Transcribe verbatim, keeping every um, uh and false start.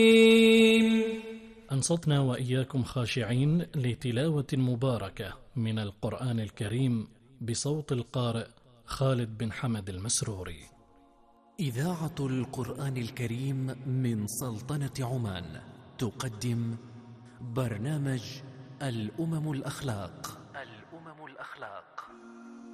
أنصتنا وإياكم خاشعين لتلاوة مباركة من القرآن الكريم بصوت القارئ خالد بن حمد المسروري. إذاعة القرآن الكريم من سلطنة عمان تقدم برنامج الأمم الأخلاق.